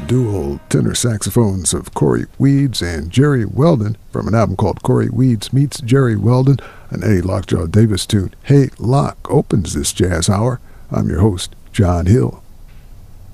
dual tenor saxophones of Corey Weeds and Jerry Weldon from an album called Corey Weeds Meets Jerry Weldon, an Eddie Lockjaw Davis tune. Hey Lock opens this jazz hour. I'm your host, John Hill.